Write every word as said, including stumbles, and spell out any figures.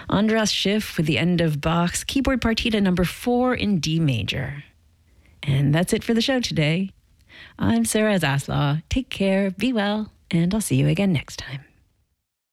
Andras Schiff with the end of Bach's Keyboard Partita number four in D major. And that's it for the show today. I'm Sarah Zaslaw. Take care, be well, and I'll see you again next time.